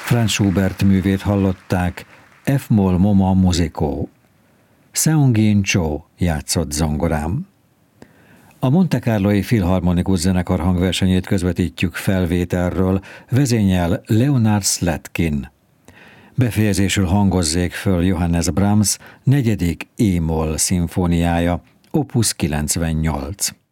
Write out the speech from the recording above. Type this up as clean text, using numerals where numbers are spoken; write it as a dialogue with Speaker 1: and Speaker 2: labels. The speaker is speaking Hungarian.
Speaker 1: Franz Schubert művét hallották, F-moll Moma Musico. Seung-Gin Cho játszott zongorán. A Monte Carloi Filharmonikus Zenekar hangversenyét közvetítjük felvételről, vezényel Leonard Slatkin. Befejezésül hangozzék föl Johannes Brahms 4. e-moll szimfóniája, opus 98.